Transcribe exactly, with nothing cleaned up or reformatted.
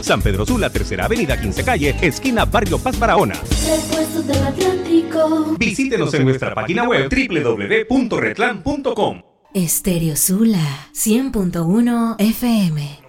San Pedro Sula, Tercera Avenida, quince Calle, esquina Barrio Paz Barahona. Repuestos del Atlántico. Visítenos en nuestra página web doble u doble u doble u punto retlan punto com. Estéreo Sula cien punto uno F M.